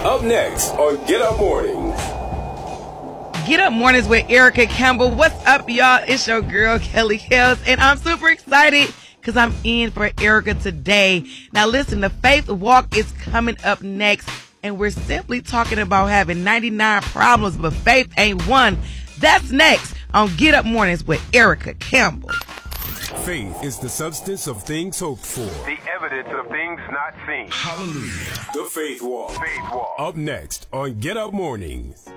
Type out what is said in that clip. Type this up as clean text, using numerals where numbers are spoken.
Up next on Get Up Mornings. Get Up Mornings with Erica Campbell. What's up, y'all? It's your girl, Kelly Hells, and I'm super excited because I'm in for Erica today. Now, listen, the Faith Walk is coming up next, and we're simply talking about having 99 problems, but faith ain't one. That's next on Get Up Mornings with Erica Campbell. Faith is the substance of things hoped for, the evidence of things not seen. Hallelujah. The Faith Walk. Faith Walk. Up next on Get Up Mornings.